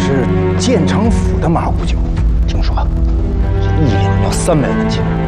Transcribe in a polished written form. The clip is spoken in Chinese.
是建成府的麻古酒，听说这1两要300文钱。